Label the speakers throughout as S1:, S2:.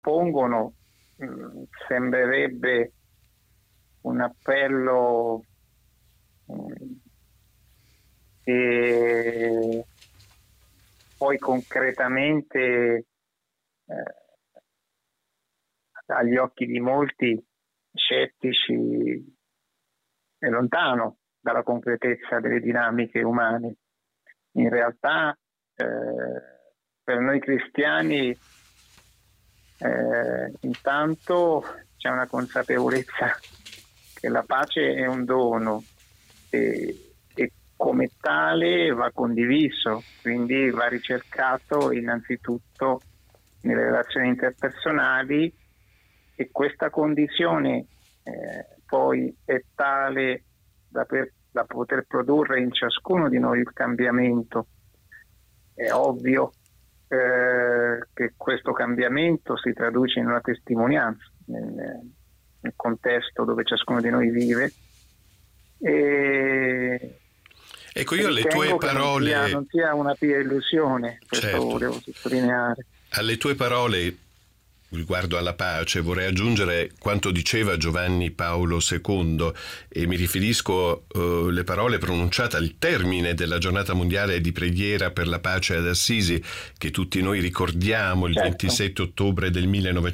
S1: pongono sembrerebbe un appello che poi concretamente agli occhi di molti scettici è lontano dalla concretezza delle dinamiche umane. In realtà per noi cristiani intanto c'è una consapevolezza che la pace è un dono e come tale va condiviso, quindi va ricercato innanzitutto nelle relazioni interpersonali, e questa condizione poi è tale da poter produrre in ciascuno di noi il cambiamento. È ovvio che questo cambiamento si traduce in una testimonianza nel contesto dove ciascuno di noi vive.
S2: Ecco, io alle tue parole
S1: non sia una pia illusione, questo
S2: certo,
S1: volevo sottolineare.
S2: Alle tue parole riguardo alla pace vorrei aggiungere quanto diceva Giovanni Paolo II, e mi riferisco alle parole pronunciate al termine della giornata mondiale di preghiera per la pace ad Assisi, che tutti noi ricordiamo il 27 ottobre del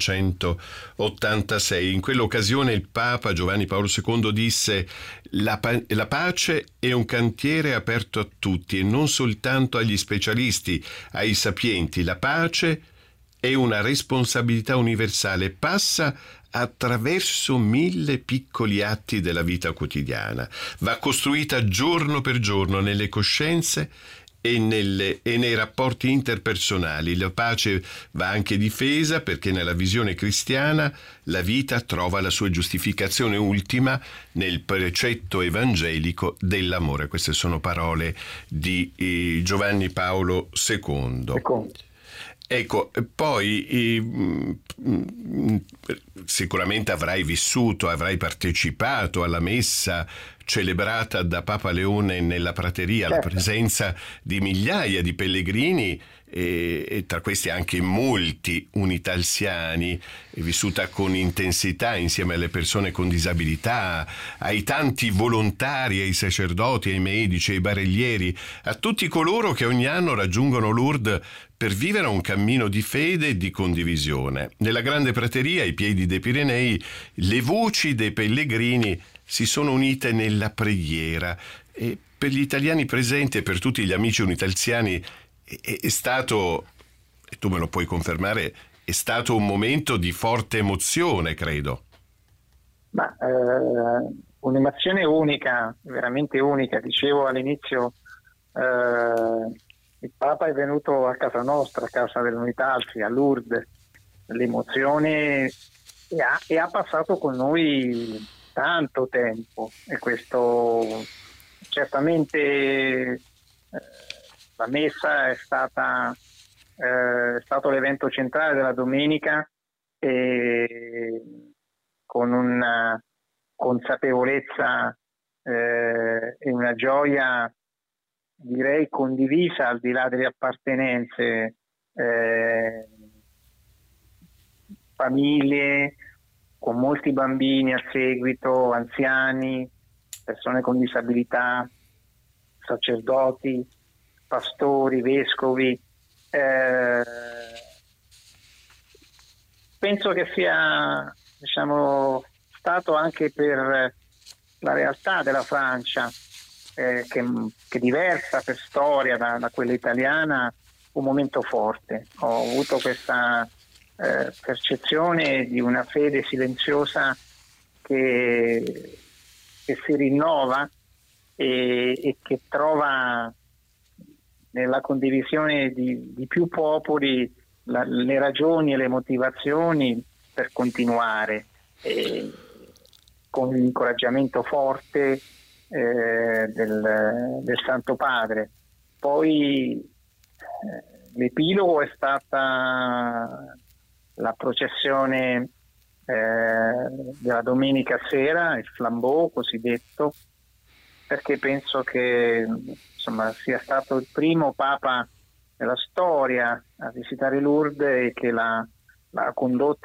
S2: 1986. In quell'occasione il Papa Giovanni Paolo II disse: la pace è un cantiere aperto a tutti e non soltanto agli specialisti, ai sapienti. La pace è una responsabilità universale, passa attraverso 1000 piccoli atti della vita quotidiana, va costruita giorno per giorno nelle coscienze e nei rapporti interpersonali. La pace va anche difesa perché nella visione cristiana la vita trova la sua giustificazione ultima nel precetto evangelico dell'amore. Queste sono parole di Giovanni Paolo II. Ecco, poi sicuramente avrai partecipato alla messa celebrata da Papa Leone nella prateria, alla presenza di migliaia di pellegrini e tra questi anche molti unitalsiani, vissuta con intensità insieme alle persone con disabilità, ai tanti volontari, ai sacerdoti, ai medici, ai barellieri, a tutti coloro che ogni anno raggiungono Lourdes per vivere un cammino di fede e di condivisione. Nella grande prateria, ai piedi dei Pirenei, le voci dei pellegrini si sono unite nella preghiera, e per gli italiani presenti e per tutti gli amici unitalsiani è stato, e tu me lo puoi confermare, è stato un momento di forte emozione, credo.
S1: Ma un'emozione unica, veramente unica. Dicevo all'inizio, il Papa è venuto a casa nostra, a casa dell'Unitalsi, a Lourdes. L'emozione e ha passato con noi tanto tempo, e questo certamente la messa è stato l'evento centrale della domenica, e con una consapevolezza e una gioia direi condivisa al di là delle appartenenze, famiglie con molti bambini a seguito, anziani, persone con disabilità, sacerdoti, pastori, vescovi. Penso che sia, stato anche per la realtà della Francia, che è diversa per storia da quella italiana, un momento forte. Ho avuto questa percezione di una fede silenziosa che si rinnova e che trova nella condivisione di più popoli le ragioni e le motivazioni per continuare, con l'incoraggiamento forte del Santo Padre. Poi l'epilogo è stata la processione della domenica sera, il flambeau cosiddetto, perché penso che sia stato il primo Papa della storia a visitare Lourdes e che l'ha condotta